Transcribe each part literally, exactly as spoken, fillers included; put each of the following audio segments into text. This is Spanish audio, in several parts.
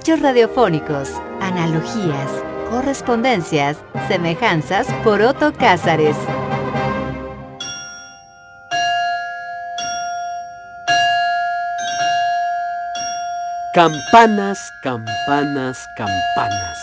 hechos radiofónicos, analogías, correspondencias, semejanzas por Otto Cázares. Campanas, campanas, campanas.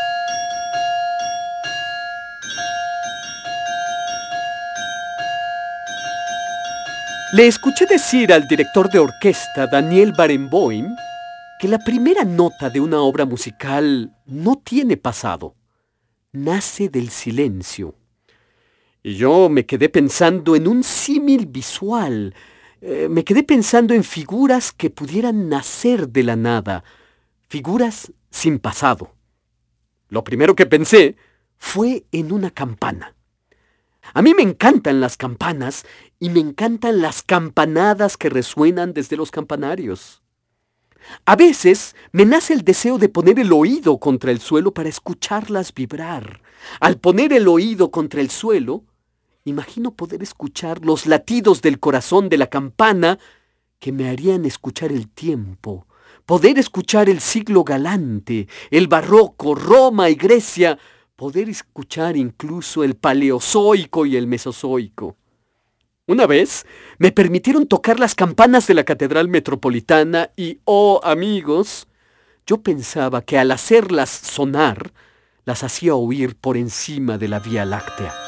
Le escuché decir al director de orquesta, Daniel Barenboim, que la primera nota de una obra musical no tiene pasado, nace del silencio. Y yo me quedé pensando en un símil visual, eh, me quedé pensando en figuras que pudieran nacer de la nada, figuras sin pasado. Lo primero que pensé fue en una campana. A mí me encantan las campanas y me encantan las campanadas que resuenan desde los campanarios. A veces me nace el deseo de poner el oído contra el suelo para escucharlas vibrar. Al poner el oído contra el suelo, imagino poder escuchar los latidos del corazón de la campana que me harían escuchar el tiempo, poder escuchar el siglo galante, el barroco, Roma y Grecia, poder escuchar incluso el paleozoico y el mesozoico. Una vez me permitieron tocar las campanas de la Catedral Metropolitana y, oh amigos, yo pensaba que al hacerlas sonar, las hacía oír por encima de la Vía Láctea.